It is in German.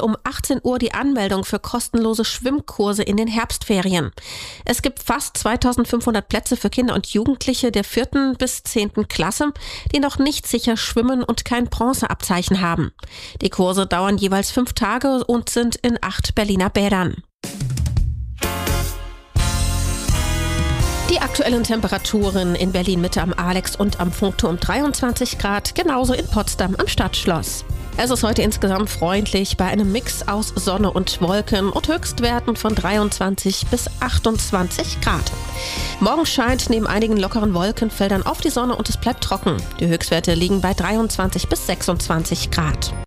um 18 Uhr die Anmeldung für kostenlose Schwimmkurse in den Herbstferien. Es gibt fast 2500 Plätze für Kinder und Jugendliche der 4. bis 10. Klasse, die noch nicht sicher schwimmen und kein Bronzeabzeichen haben. Die Kurse dauern jeweils 5 Tage und sind in 8 Berliner Bädern. Die aktuellen Temperaturen in Berlin-Mitte am Alex und am Funkturm 23 Grad, genauso in Potsdam am Stadtschloss. Es ist heute insgesamt freundlich bei einem Mix aus Sonne und Wolken und Höchstwerten von 23 bis 28 Grad. Morgen scheint neben einigen lockeren Wolkenfeldern auf die Sonne und es bleibt trocken. Die Höchstwerte liegen bei 23 bis 26 Grad.